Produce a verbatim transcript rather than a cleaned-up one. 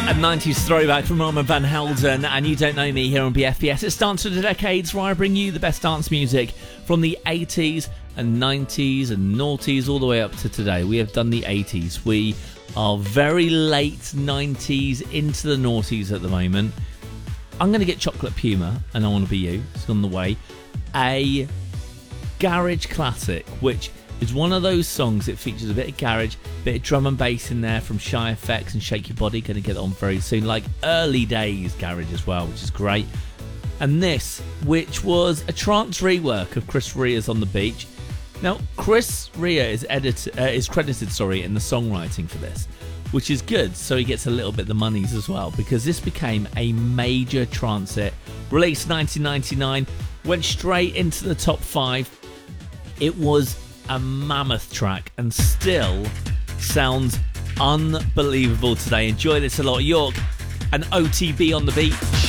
A nineties throwback from Armand Van Helden and You Don't Know Me here on B F B S. It's Dance for the Decades, where I bring you the best dance music from the eighties and nineties and noughties all the way up to today. We have done the eighties. We are very late nineties into the noughties at the moment. I'm going to get Chocolate Puma and I Want to Be You. It's on the way. A garage classic, which is one of those songs that features a bit of garage, a bit of drum and bass in there from Shy Effects and Shake Your Body. Going to get it on very soon, like early days garage as well, which is great. And this, which was a trance rework of Chris Rea's On the Beach. Now, Chris Rea is edit uh, is credited, sorry, in the songwriting for this, which is good. So he gets a little bit of the monies as well, because this became a major trance hit. Released nineteen ninety-nine, went straight into the top five. It was a mammoth track and still sounds unbelievable today. Enjoy this a lot. York and O T B on the beat.